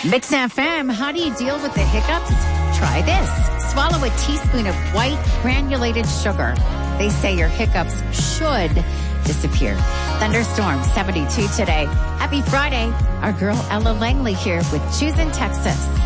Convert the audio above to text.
Mix FM, how do you deal with the hiccups? Try this. Swallow a teaspoon of white granulated sugar. They say your hiccups should disappear. Thunderstorm 72 today. Happy Friday. Our girl Ella Langley here with Choosing Texas.